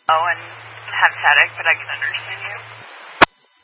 and have headache, but I can understand you